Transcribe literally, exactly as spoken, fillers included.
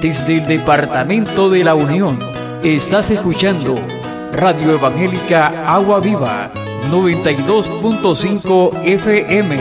desde el departamento de La Unión. Estás escuchando Radio Evangélica Agua Viva noventa y dos punto cinco F M.